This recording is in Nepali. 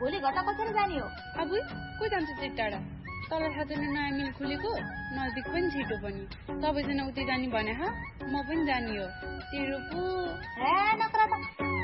भोलि घटा कसरी जाने हो? अब को जान्छ त्यति टाढा? तल खाँदैन नयाँ मिल खुलेको, नजिक पनि छिटो पनि। सबैजना उतै जाने भने म पनि जाने हो। तेरो पो नक्रा त